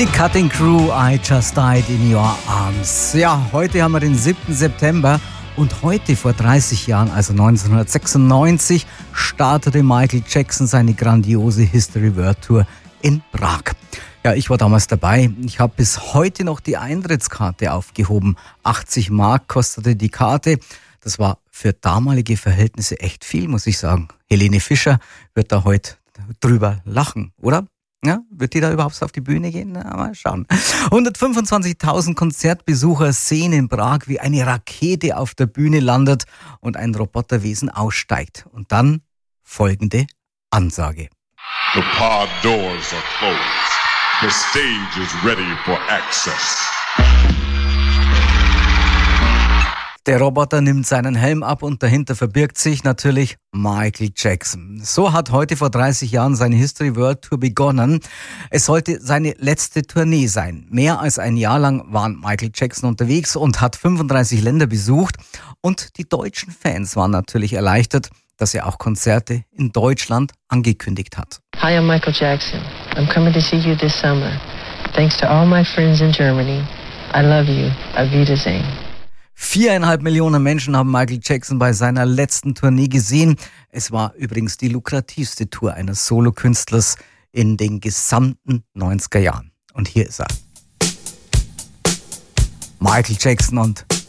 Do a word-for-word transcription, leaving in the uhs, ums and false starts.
Die Cutting Crew, I Just Died in Your Arms. Ja, heute haben wir den siebten September und heute vor dreißig Jahren, also neunzehnhundertsechsundneunzig, startete Michael Jackson seine grandiose History World Tour in Prag. Ja, ich war damals dabei. Ich habe bis heute noch die Eintrittskarte aufgehoben. achtzig Mark kostete die Karte. Das war für damalige Verhältnisse echt viel, muss ich sagen. Helene Fischer wird da heute drüber lachen, oder? Ja, wird die da überhaupt auf die Bühne gehen? Na, mal schauen. hundertfünfundzwanzigtausend Konzertbesucher sehen in Prag, wie eine Rakete auf der Bühne landet und ein Roboterwesen aussteigt. Und dann folgende Ansage. The pod doors are closed. The stage is ready for access. Der Roboter nimmt seinen Helm ab und dahinter verbirgt sich natürlich Michael Jackson. So hat heute vor dreißig Jahren seine History World Tour begonnen. Es sollte seine letzte Tournee sein. Mehr als ein Jahr lang war Michael Jackson unterwegs und hat fünfunddreißig Länder besucht. Und die deutschen Fans waren natürlich erleichtert, dass er auch Konzerte in Deutschland angekündigt hat. Hi, I'm Michael Jackson. I'm coming to see you this summer. Thanks to all my friends in Germany. I love you. Auf Wiedersehen. Viereinhalb Millionen Menschen haben Michael Jackson bei seiner letzten Tournee gesehen. Es war übrigens die lukrativste Tour eines Solokünstlers in den gesamten neunziger Jahren. Und hier ist er. Michael Jackson und